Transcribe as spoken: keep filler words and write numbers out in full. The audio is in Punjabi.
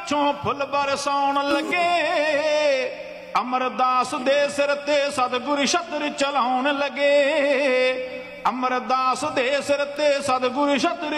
ਪਿੱਛੋਂ ਫੁੱਲ ਬਰਸਾਉਣ ਲੱਗੇ। ਅਮਰਦਾਸ ਦੇ ਸਿਰ ਤੇ ਸਤਿਗੁਰ ਛਤਰ ਚਲਾਉਣ ਲੱਗੇ। ਅਮਰਦਾਸ ਦੇ ਸਿਰ ਤੇ ਸਤਿਗੁਰ ਛਤਰ